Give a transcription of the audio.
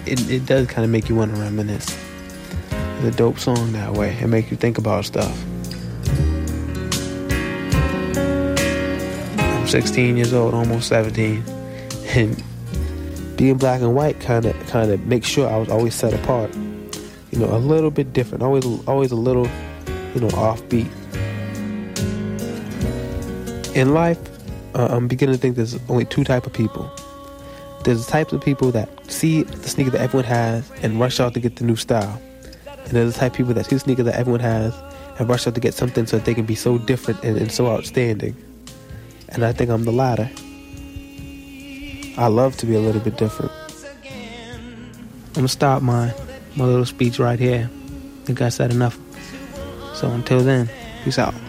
it does kind of make you want to reminisce. It's a dope song that way. It makes you think about stuff. I'm 16 years old, almost 17, and being black and white kind of makes sure I was always set apart. You know, a little bit different, always a little, you know, offbeat. In life, I'm beginning to think there's only two types of people. There's the types of people that see the sneaker that everyone has and rush out to get the new style. And there's the type of people that see the sneaker that everyone has and rush out to get something so that they can be so different and so outstanding. And I think I'm the latter. I love to be a little bit different. I'm going to stop my little speech right here. I think I said enough. So until then, peace out.